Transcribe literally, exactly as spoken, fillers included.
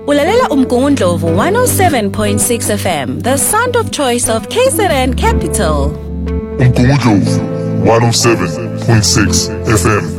Ulalela Umgungundlovu one oh seven point six F M, the sound of choice of K Z N Capital. Umgungundlovu one oh seven point six F M.